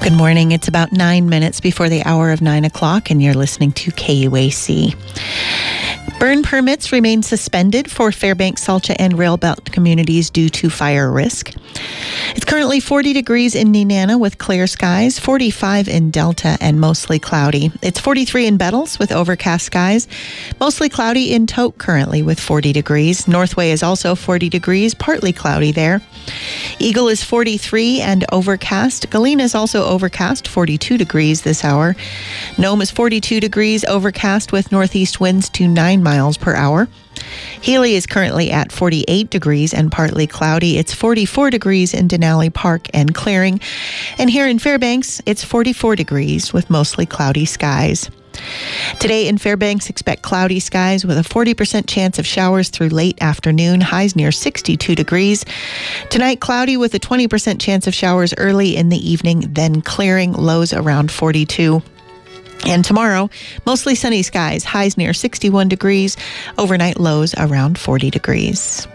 Good morning. It's about 9 minutes before the hour of 9 o'clock, and you're listening to KUAC. Burn permits remain suspended for Fairbanks, Salcha, and Railbelt communities due to fire risk. It's currently 40 degrees in Nenana with clear skies, 45 in Delta and mostly cloudy. It's 43 in Bettles with overcast skies, mostly cloudy in Tote currently with 40 degrees. Northway is also 40 degrees, partly cloudy there. Eagle is 43 and overcast. Galena is also overcast, 42 degrees this hour. Nome is 42 degrees, overcast with northeast winds to 9 miles per hour. Healy is currently at 48 degrees and partly cloudy. It's 44 degrees in Denali Park and clearing. And here in Fairbanks, it's 44 degrees with mostly cloudy skies. Today in Fairbanks, expect cloudy skies with a 40% chance of showers through late afternoon, highs near 62 degrees. Tonight, cloudy with a 20% chance of showers early in the evening, then clearing, lows around 42. And tomorrow, mostly sunny skies, highs near 61 degrees, overnight lows around 40 degrees.